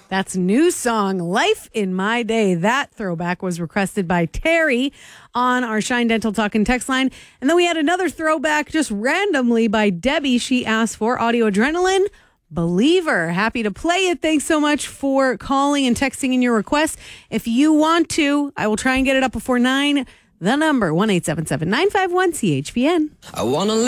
That's new song, Life in My Day. That throwback was requested by Terry on our Shine Dental Talkin' text line. And then we had another throwback just randomly by Debbie. She asked for Audio Adrenaline, Believer. Happy to play it. Thanks so much for calling and texting in your request. If you want to, I will try and get it up before 9. The number, 1-877-951-CHVN. I want to